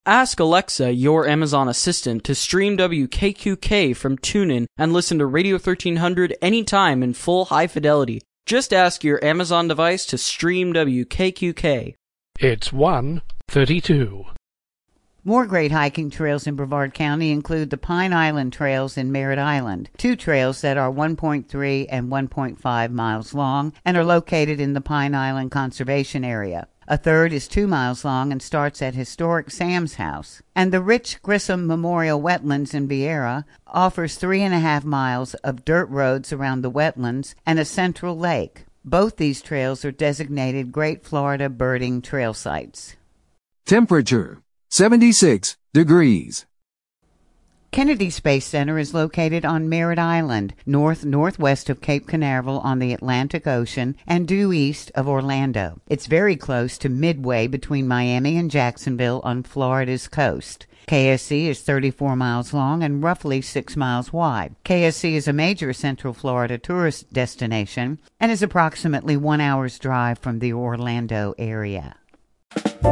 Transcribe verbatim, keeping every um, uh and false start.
Ask Alexa, your Amazon assistant, to stream W K Q K from TuneIn and listen to Radio thirteen hundred anytime in full high fidelity. Just ask your Amazon device to stream W K Q K. It's one thirty-two. More great hiking trails in Brevard County include the Pine Island Trails in Merritt Island, two trails that are one point three and one point five miles long and are located in the Pine Island Conservation Area. A third is two miles long and starts at historic Sam's House. And the Rich Grissom Memorial Wetlands in Viera offers three and a half miles of dirt roads around the wetlands and a central lake. Both these trails are designated Great Florida Birding Trail Sites. Temperature seventy-six degrees. Kennedy Space Center is located on Merritt Island, north-northwest of Cape Canaveral on the Atlantic Ocean and due east of Orlando. It's very close to midway between Miami and Jacksonville on Florida's coast. K S C is thirty-four miles long and roughly six miles wide. K S C is a major Central Florida tourist destination and is approximately one hour's drive from the Orlando area.